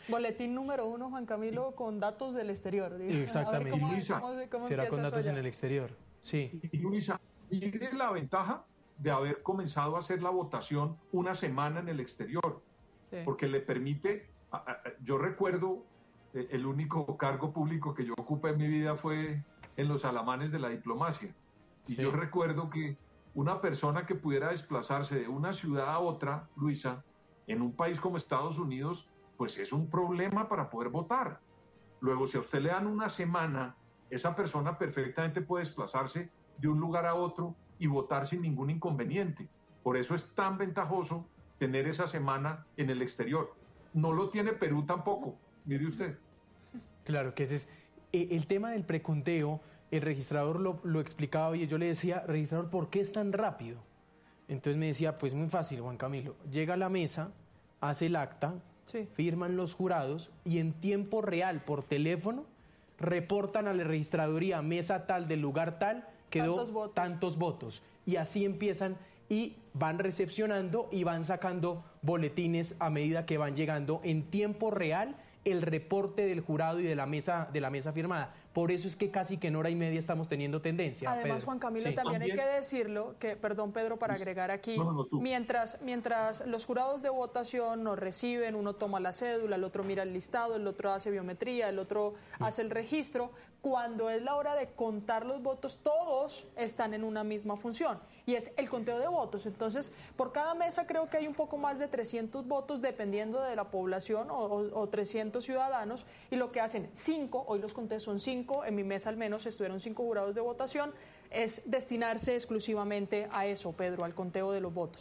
Boletín número 1, Juan Camilo, con datos del exterior. Digo. Exactamente. ¿Cómo será con datos allá? en el exterior. Sí. Y Luisa, mire la ventaja de haber comenzado a hacer la votación una semana en el exterior, sí. Porque le permite, yo recuerdo, el único cargo público que yo ocupé en mi vida fue en los alamanes de la diplomacia. Y sí. Yo recuerdo que una persona que pudiera desplazarse de una ciudad a otra, Luisa, en un país como Estados Unidos, pues es un problema para poder votar. Luego, si a usted le dan una semana, esa persona perfectamente puede desplazarse de un lugar a otro y votar sin ningún inconveniente. Por eso es tan ventajoso tener esa semana en el exterior. No lo tiene Perú tampoco, mire usted. Claro, que ese es el tema del preconteo. El registrador lo explicaba y yo le decía, registrador, ¿por qué es tan rápido? Entonces me decía, pues muy fácil, Juan Camilo. Llega a la mesa, hace el acta, sí. Firman los jurados y en tiempo real, por teléfono, reportan a la registraduría, mesa tal, del lugar tal, quedó tantos votos. Y así empiezan y van recepcionando y van sacando boletines a medida que van llegando en tiempo real el reporte del jurado y de la mesa firmada. Por eso es que casi que en hora y media estamos teniendo tendencia. Además, Pedro. Juan Camilo, sí. También hay que decirlo, perdón Pedro, para agregar aquí, mientras los jurados de votación nos reciben, uno toma la cédula, el otro mira el listado, el otro hace biometría, el otro hace el registro, cuando es la hora de contar los votos, todos están en una misma función, y es el conteo de votos. Entonces, por cada mesa creo que hay un poco más de 300 votos, dependiendo de la población, o 300 ciudadanos, y lo que hacen 5, hoy los conté son 5, en mi mesa al menos estuvieron 5 jurados de votación, es destinarse exclusivamente a eso, Pedro, al conteo de los votos.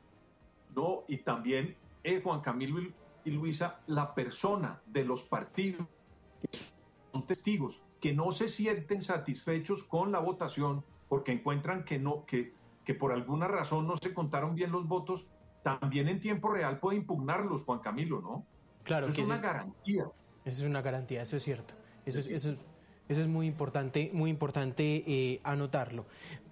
No, y también, Juan Camilo y Luisa, la persona de los partidos, que son testigos, que no se sienten satisfechos con la votación porque encuentran que por alguna razón no se contaron bien los votos, también en tiempo real puede impugnarlos, Juan Camilo, ¿no? Claro, eso es una garantía. Eso es una garantía, eso es cierto. Eso es muy importante anotarlo.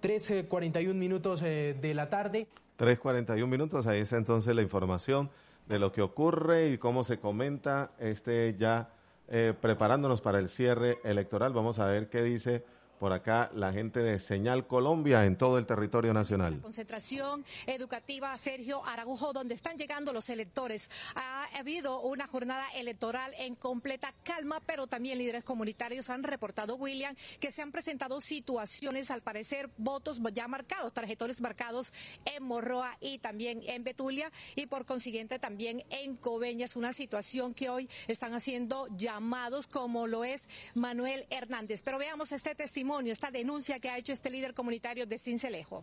3:41 minutos de la tarde. 3:41 minutos, ahí está entonces la información de lo que ocurre y cómo se comenta ya preparándonos para el cierre electoral. Vamos a ver qué dice por acá la gente de Señal Colombia en todo el territorio nacional. Concentración educativa Sergio Araújo, donde están llegando los electores. Ha habido una jornada electoral en completa calma, pero también líderes comunitarios han reportado, William, que se han presentado situaciones, al parecer, votos ya marcados, tarjetones marcados en Morroa y también en Betulia, y por consiguiente también en Coveñas, una situación que hoy están haciendo llamados, como lo es Manuel Hernández. Pero veamos este testimonio, esta denuncia que ha hecho este líder comunitario de Sincelejo.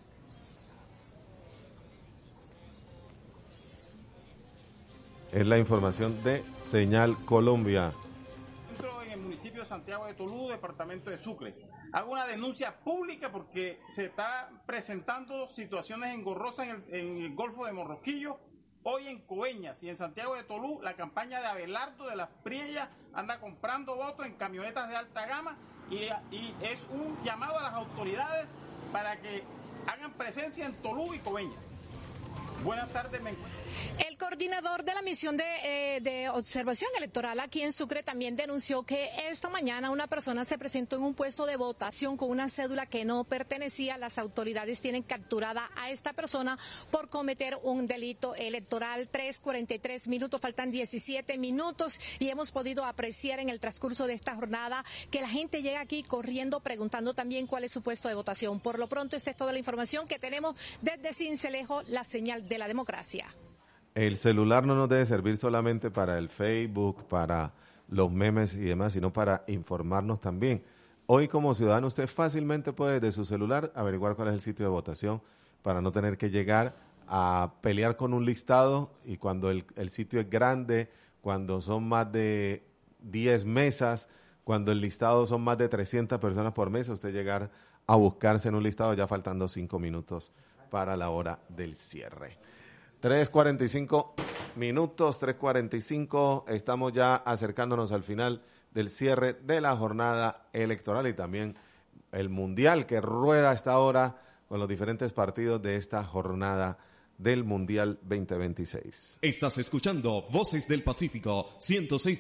Es la información de Señal Colombia. En el municipio de Santiago de Tolú, departamento de Sucre. Hago una denuncia pública porque se está presentando situaciones engorrosas en el Golfo de Morroquillo. Hoy en Coveñas y en Santiago de Tolú, la campaña de Abelardo de las Priellas anda comprando votos en camionetas de alta gama y es un llamado a las autoridades para que hagan presencia en Tolú y Coveñas. Buenas tardes, me encuentro. El coordinador de la misión de observación electoral aquí en Sucre también denunció que esta mañana una persona se presentó en un puesto de votación con una cédula que no pertenecía. Las autoridades tienen capturada a esta persona por cometer un delito electoral. 3:43 minutos, faltan 17 minutos y hemos podido apreciar en el transcurso de esta jornada que la gente llega aquí corriendo preguntando también cuál es su puesto de votación. Por lo pronto, esta es toda la información que tenemos desde Sincelejo, la señal de la democracia. El celular no nos debe servir solamente para el Facebook, para los memes y demás, sino para informarnos también. Hoy como ciudadano usted fácilmente puede desde su celular averiguar cuál es el sitio de votación para no tener que llegar a pelear con un listado, y cuando el sitio es grande, cuando son más de 10 mesas, cuando el listado son más de 300 personas por mesa, usted llegar a buscarse en un listado ya faltando 5 minutos para la hora del cierre. 3:45 minutos, 3:45, estamos ya acercándonos al final del cierre de la jornada electoral y también el Mundial que rueda a esta hora con los diferentes partidos de esta jornada del Mundial 2026. Estás escuchando Voces del Pacífico 106.